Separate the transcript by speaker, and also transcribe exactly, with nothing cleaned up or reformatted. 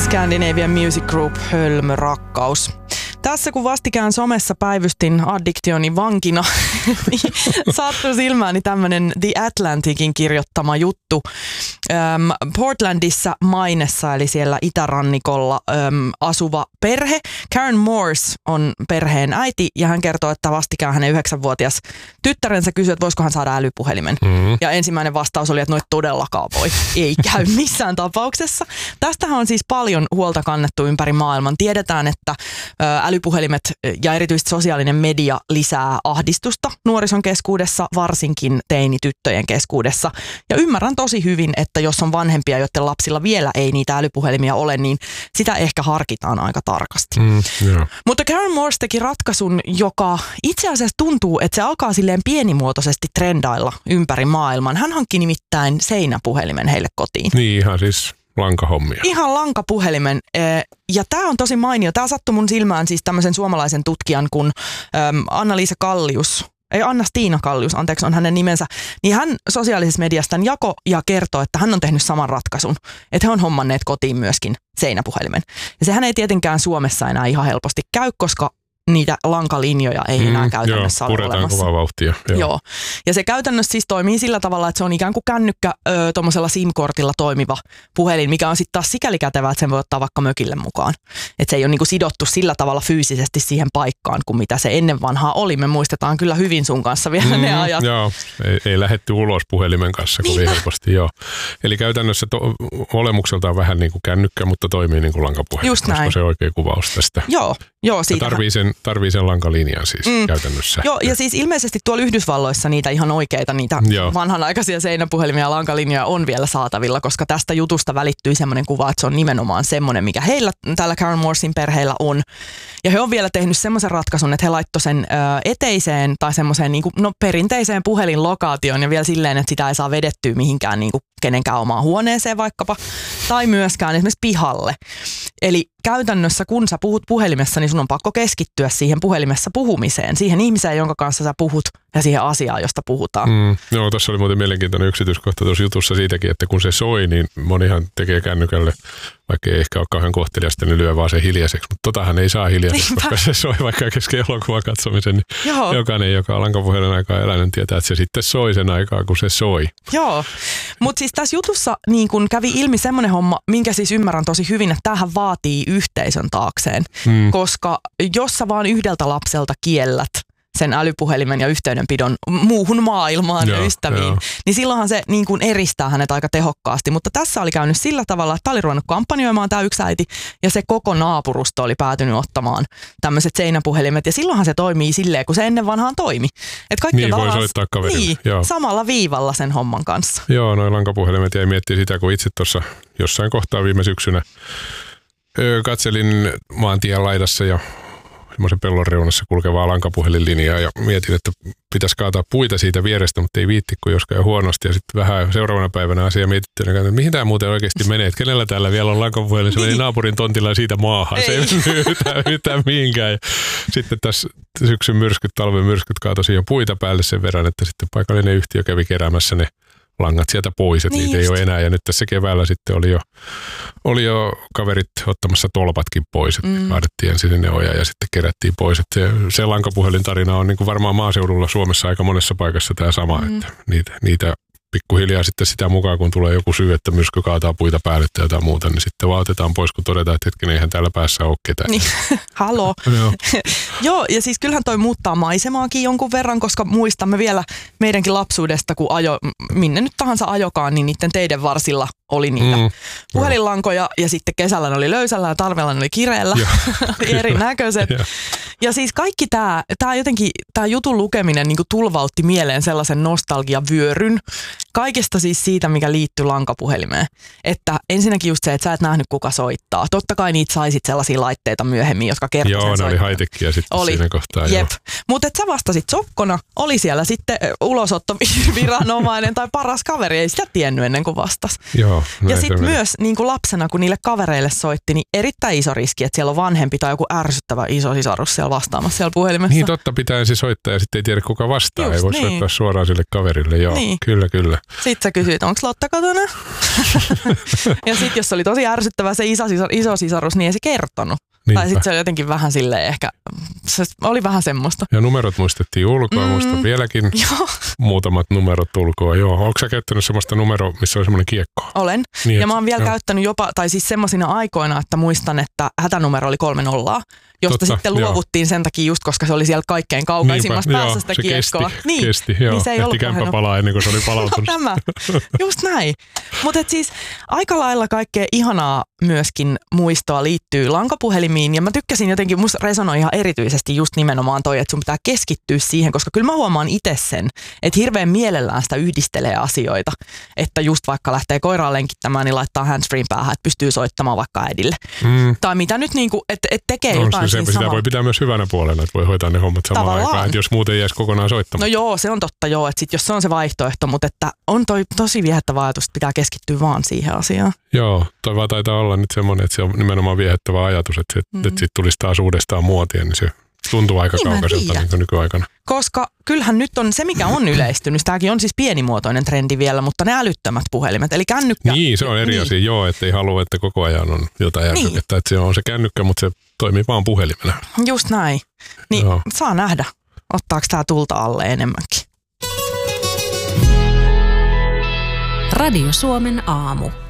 Speaker 1: Scandinavian Music Group, Hölmö rakkaus. Tässä kun vastikään somessa päivystin addiktioni vankina, niin sattui silmääni tämmöinen The Atlanticin kirjoittama juttu. Öm, Portlandissa Mainessa, eli siellä itärannikolla öm, asuva perhe. Karen Morse on perheen äiti, ja hän kertoo, että vastikään hänen yhdeksänvuotias tyttärensä kysyi, että voisiko hän saada älypuhelimen. Mm-hmm. Ja ensimmäinen vastaus oli, että no et todellakaan voi. Ei käy missään tapauksessa. Tästähän on siis paljon huolta kannettu ympäri maailman. Tiedetään, että ö, älypuhelimet ja erityisesti sosiaalinen media lisää ahdistusta nuorison keskuudessa, varsinkin teinityttöjen keskuudessa. Ja ymmärrän tosi hyvin, että jos on vanhempia, joiden lapsilla vielä ei niitä älypuhelimia ole, niin sitä ehkä harkitaan aika tarkasti. Mm, yeah. Mutta Karen Morse teki ratkaisun, joka itse asiassa tuntuu, että se alkaa silleen pienimuotoisesti trendailla ympäri maailman. Hän hankki nimittäin seinäpuhelimen heille kotiin.
Speaker 2: Niin, ihan siis lankahommia.
Speaker 1: Ihan lankapuhelimen. Ja tämä on tosi mainio. Tämä sattui mun silmään siis tämmöisen suomalaisen tutkijan kuin Anna-Liisa Kallius. Ei, Anna-Stiina Kallius, anteeksi, on hänen nimensä. Niin hän sosiaalisessa mediassa tämän jako ja kertoo, että hän on tehnyt saman ratkaisun. Että he on hommanneet kotiin myöskin seinäpuhelimen. Ja sehän ei tietenkään Suomessa enää ihan helposti käy, koska niitä lankalinjoja ei enää mm, käytännössä
Speaker 2: joo,
Speaker 1: ole olemassa.
Speaker 2: Kovaa vauhtia. Joo.
Speaker 1: joo. Ja se käytännössä siis toimii sillä tavalla, että se on ikään kuin kännykkä ö, tuommoisella SIM-kortilla toimiva puhelin, mikä on sitten taas sikäli kätevää, että sen voi ottaa vaikka mökille mukaan. Että se ei ole niinku sidottu sillä tavalla fyysisesti siihen paikkaan, kuin mitä se ennen vanhaa oli. Me muistetaan kyllä hyvin sun kanssa vielä mm, ne ajat.
Speaker 2: Joo, ei, ei lähdetty ulos puhelimen kanssa kovin helposti. Joo. Eli käytännössä to, olemukseltaan vähän niin kuin kännykkä, mutta toimii niin kuin lankapuhelin.
Speaker 1: Just näin.
Speaker 2: Koska se oikea kuvaus tästä.
Speaker 1: Joo, joo.
Speaker 2: Siitä tarvii sen Tarvii sen lankalinjan siis mm. käytännössä.
Speaker 1: Joo, ja siis ilmeisesti tuolla Yhdysvalloissa niitä ihan oikeita, niitä Joo. vanhanaikaisia seinäpuhelimia ja lankalinjoja on vielä saatavilla, koska tästä jutusta välittyy semmoinen kuva, että se on nimenomaan semmoinen, mikä heillä, tällä Karen Morsin perheillä on. Ja he on vielä tehnyt semmoisen ratkaisun, että he laittoi sen ö, eteiseen tai semmoiseen niin kuin, no, perinteiseen puhelinlokaatioon ja vielä silleen, että sitä ei saa vedettyä mihinkään niin kuin kenenkään omaan huoneeseen vaikkapa, tai myöskään esimerkiksi pihalle. Eli käytännössä, kun sä puhut puhelimessa, niin sun on pakko keskittyä siihen puhelimessa puhumiseen, siihen ihmiseen, jonka kanssa sä puhut ja siihen asiaan, josta puhutaan.
Speaker 2: Mm, joo, tuossa oli muuten mielenkiintoinen yksityiskohta tuossa jutussa siitäkin, että kun se soi, niin monihan tekee kännykälle, vaikka ei ehkä ole kauhean kohteliasta, niin lyö vaan se hiljaiseksi. Mutta totahan ei saa hiljaiseksi, koska se soi vaikka kesken elokuvan katsomisen. Niin jokainen, joka on lankapuhelin aikaa elänyt, tietää, että se sitten soi sen aikaa, kun se soi.
Speaker 1: Joo, mutta siis tässä jutussa niin kun kävi ilmi semmoinen homma, minkä siis ymmärrän tosi hyvin, että tämähän vaatii yhteisön taakseen. Mm. Koska jos sä vaan yhdeltä lapselta kiellät sen älypuhelimen ja yhteydenpidon muuhun maailmaan ja ystäviin, joo. niin silloinhan se niin kuin eristää hänet aika tehokkaasti. Mutta tässä oli käynyt sillä tavalla, että tämä oli ruvennut kampanjoimaan tämä yksi äiti, ja se koko naapurusto oli päätynyt ottamaan tämmöiset seinäpuhelimet, ja silloinhan se toimii silleen, kun se ennen vanhaan toimi. Et kaikki
Speaker 2: niin, voi soittaa kaverille.
Speaker 1: Niin,
Speaker 2: joo.
Speaker 1: samalla viivalla sen homman kanssa.
Speaker 2: Joo, noin lankapuhelimet jäi miettiä sitä, kun itse tuossa jossain kohtaa viime syksynä öö, katselin maantien laidassa ja semmoisen pellon reunassa kulkevaa lankapuhelinlinjaa ja mietin, että pitäisi kaataa puita siitä vierestä, mutta ei viitti, kun jos käy huonosti. Ja sitten vähän seuraavana päivänä asia mietittiin, että mihin tämä muuten oikeasti menee, että kenellä täällä vielä on lankapuhelin. Se meni naapurin tontilla ja siitä maahan. Ei. Se ei mennyt yhtään, yhtään mihinkään. Ja sitten tässä syksyn myrskyt, talven myrskyt kaatoi siihen puita päälle sen verran, että sitten paikallinen yhtiö kävi keräämässä ne langat sieltä pois, että niin niitä just ei ole enää. Ja nyt tässä keväällä sitten oli jo, oli jo kaverit ottamassa tolpatkin pois, että mm. kaadettiin ensin sinne oja ja sitten kerättiin pois. Että se, se lankapuhelintarina on niin kuin varmaan maaseudulla Suomessa aika monessa paikassa tämä sama, mm. että niitä, niitä pikkuhiljaa sitten sitä mukaan, kun tulee joku syy, että myrsky kaataa puita päälle tai jotain muuta, niin sitten vaan otetaan pois, kun todetaan, että hetken eihän täällä päässä ole ketään.
Speaker 1: Niin, halo. Joo. Joo, ja siis kyllähän toi muuttaa maisemaakin jonkun verran, koska muistamme vielä meidänkin lapsuudesta, kun ajo, minne nyt tahansa ajokaan, niin niiden teiden varsilla oli niitä mm, puhelinlankoja, joo. ja sitten kesällä ne oli löysällä ja talvella ne oli kireellä, erinäköiset. Ja. ja siis kaikki tämä, tämä jotenkin, tämä jutun lukeminen niin kuin tulvautti mieleen sellaisen nostalgiavyöryn, kaikesta siis siitä, mikä liittyy lankapuhelimeen. Että ensinnäkin just se, että sä et nähnyt kuka soittaa. Totta kai niitä saisit sellaisia laitteita myöhemmin, jotka kertoo sen soittaa.
Speaker 2: Joo, ne oli high-techia sitten oli. Siinä kohtaa.
Speaker 1: Jep. Mutta että sä vastasit sokkona, oli siellä sitten ulosottoviranomainen tai paras kaveri, ei sitä tiennyt ennen kuin vastas.
Speaker 2: Joo,
Speaker 1: ja sitten myös niin kuin lapsena, kun niille kavereille soitti, niin erittäin iso riski, että siellä on vanhempi tai joku ärsyttävä iso sisarus siellä vastaamassa siellä puhelimessa.
Speaker 2: Niin totta, pitää ensin soittaa ja sitten ei tiedä kuka vastaa.
Speaker 1: Just,
Speaker 2: ei voi
Speaker 1: niin.
Speaker 2: soittaa suoraan sille kaverille. Joo,
Speaker 1: niin.
Speaker 2: kyllä, kyllä.
Speaker 1: Sitten sä kysyit, onko Lotta kotona? Ja sitten jos oli tosi ärsyttävä se iso, iso sisarus, niin ei se kertonut. Niinpä. Tai sitten se oli jotenkin vähän silleen ehkä, se oli vähän semmoista.
Speaker 2: Ja numerot muistettiin ulkoa, mm, muistan vieläkin
Speaker 1: joo.
Speaker 2: muutamat numerot ulkoa. Joo, onko sä käyttänyt semmoista numeroa, missä on semmoinen kiekko?
Speaker 1: Olen. Niin, ja mä oon vielä joo. käyttänyt jopa, tai siis semmoisina aikoina, että muistan, että hätänumero oli kolme nollaa, josta Totta, sitten luovuttiin joo. sen takia just, koska se oli siellä kaikkein kaukaisimmassa Niinpä, päässä joo, sitä
Speaker 2: se
Speaker 1: kiekkoa.
Speaker 2: Kesti,
Speaker 1: niin,
Speaker 2: kesti, joo.
Speaker 1: Niin se ei
Speaker 2: Ehti kämpä palaa ennen kuin se oli palautunut.
Speaker 1: Tämä, just näin. Mutta siis aika lailla kaikkea ihanaa myöskin muistoa liittyy lankapuhelimiin, ja mä tykkäsin jotenkin, musta resonoi ihan erityisesti just nimenomaan toi, että sun pitää keskittyä siihen, koska kyllä mä huomaan itse sen, että hirveän mielellään sitä yhdistelee asioita, että just vaikka lähtee koiraan lenkittämään, niin laittaa handsfreen päähän, että pystyy soittamaan vaikka äidille. Mm. Tai mitä nyt niinku, että et tekee no, jotain
Speaker 2: se,
Speaker 1: siinä
Speaker 2: sitä voi pitää myös hyvänä puolena, että voi hoitaa ne hommat samaan Tavallaan. aikaan, että jos muuten ei jäisi kokonaan soittamaan.
Speaker 1: No joo, se on totta joo, että sit jos se on se vaihtoehto, mutta että on toi tosi viehättävä ajatus, että pitää keskittyä vaan siihen asiaan.
Speaker 2: Joo, toi vaan taitaa olla nyt semmoinen, että se on nimenomaan viehättävä ajatus, että, se, mm-hmm. että sit tulisi taas uudestaan muotia, niin se tuntuu aika niin kaukaiselta niin kuin nykyaikana.
Speaker 1: Koska kyllähän nyt on se, mikä on yleistynyt, tämäkin on siis pienimuotoinen trendi vielä, mutta ne älyttömät puhelimet, eli kännykkä.
Speaker 2: Niin, se on eri niin. asia, joo, että ei halua, että koko ajan on jotain järsykettä, niin. että se on se kännykkä, mutta se toimii vaan puhelimena. Just
Speaker 1: näin. Niin joo. Saa nähdä, ottaako tämä tulta alle enemmänkin.
Speaker 3: Radio Suomen aamu.